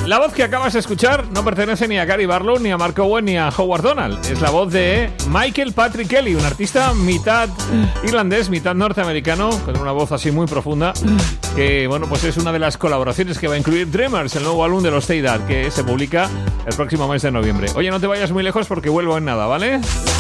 La voz que acabas de escuchar no pertenece ni a Gary Barlow, ni a Mark Owen, ni a Howard Donald. Es la voz de Michael Patrick Kelly, un artista mitad irlandés, mitad norteamericano, con una voz así muy profunda, que bueno, pues es una de las colaboraciones que va a incluir Dreamers, el nuevo álbum de los Stay Dad, que se publica el próximo mes de noviembre. Oye, no te vayas muy lejos porque vuelvo en nada, ¿vale?